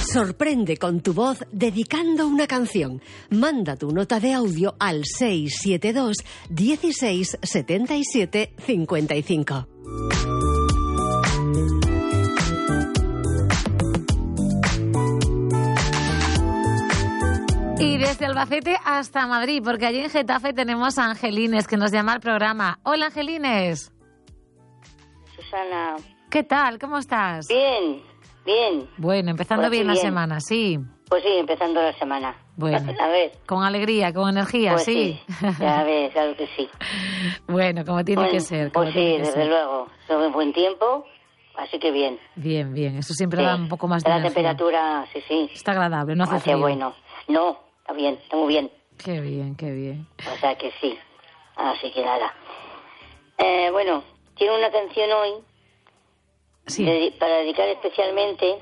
Sorprende con tu voz dedicando una canción. Manda tu nota de audio al 672 16 77 55. Y desde Albacete hasta Madrid, porque allí en Getafe tenemos a Angelines, que nos llama al programa. Hola, Angelines. Susana. ¿Qué tal? ¿Cómo estás? Bien, bien. Bueno, empezando Pues bien la bien. semana, sí. Pues sí, empezando la semana. Bueno, A ver. con alegría, con energía, Pues sí. Ya ves, claro que sí. Bueno, como tiene Bueno, que ser. Pues sí, desde luego. Todo en buen tiempo, así que bien. Bien, bien. Eso siempre Sí. da un poco más de La energía. temperatura, sí. Está agradable, no hace Hace frío. bueno. No, está bien, está muy bien. Qué bien, qué bien. O sea que sí. Así que nada. Bueno, tiene una canción hoy Sí. para dedicar especialmente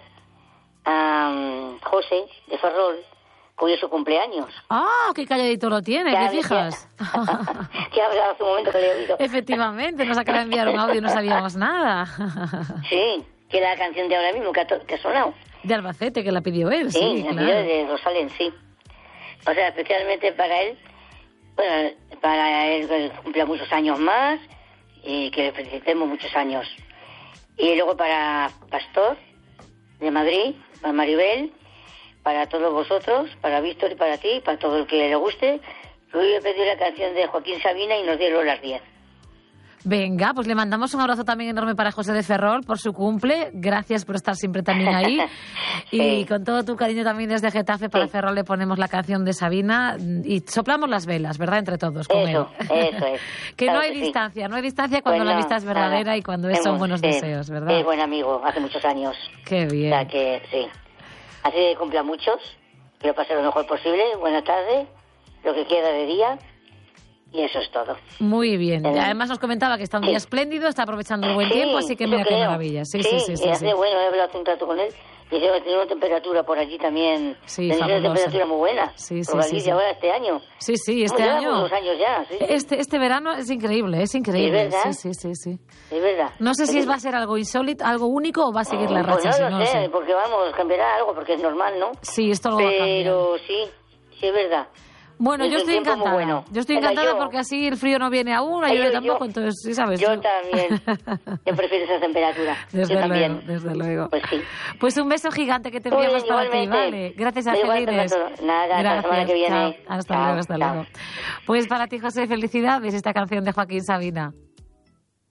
a José de Ferrol, que hoy es su cumpleaños. ¡Ah, qué calladito lo tiene! Ya, ¿Te fijas? Que ha hablado hace un momento que le he oído. Efectivamente, nos acaba de enviar un audio y no sabíamos nada. Sí, que la canción de ahora mismo que ha sonado. De Albacete, que la pidió él, Sí, sí, la claro. pidió de Rosalén, sí. O sea, especialmente para él, bueno, para él que cumpla muchos años más y que le felicitemos muchos años. Y luego para Pastor de Madrid, para Maribel, para todos vosotros, para Víctor y para ti, para todo el que le guste. Hoy he pedido la canción de Joaquín Sabina y nos dieron las 10. Venga, pues le mandamos un abrazo también enorme para José de Ferrol por su cumple. Gracias por estar siempre también ahí. Y Sí. con todo tu cariño también desde Getafe para Sí. Ferrol le ponemos la canción de Sabina y soplamos las velas, ¿verdad? Entre todos, con Eso él. es. Que Claro no hay que sí. distancia, no hay distancia cuando Pues la no, amistad es verdadera nada. y cuando son buenos Sí. deseos, ¿verdad? Es buen amigo, hace muchos años. Qué O bien. sea que sí. Así que cumpla muchos, que lo pase lo mejor posible, buena tarde, lo que queda de día, y eso es todo. Muy bien. Eh, Además nos comentaba que está un día sí. espléndido, está aprovechando el buen Sí, tiempo, así que eso mira qué creo. maravilla. Sí. y hace, bueno, he hablado hace un rato con él, y dice que tiene una temperatura por allí también, Sí, tiene una fabulosa. temperatura muy buena, Sí, por Galicia sí. ahora este año. Sí, este Llevamos año. unos años ya, sí. Este verano es increíble, es increíble. ¿Es verdad? Sí. Es verdad. No sé si Pero- va a ser algo insólito, algo único o va a seguir la Pues racha. no lo sé, porque vamos, cambiará algo, porque es normal, ¿no? Sí, esto lo va a cambiar. Pero sí, es verdad. Bueno, es yo un estoy tiempo muy encantada. bueno. Yo estoy Venga, encantada yo- porque así el frío no viene aún, la lluvia tampoco, entonces, sí sabes. Yo también. Yo prefiero esa temperatura. Desde yo luego, también. desde luego. Pues sí. Pues un beso gigante que te Muy enviamos bien, para ti, igualmente. ¿vale? Gracias, Igual, Angelines. nada, hasta la semana que viene. Chao. Hasta Chao, luego, hasta chao. luego. Pues para ti, José, felicidades esta canción de Joaquín Sabina.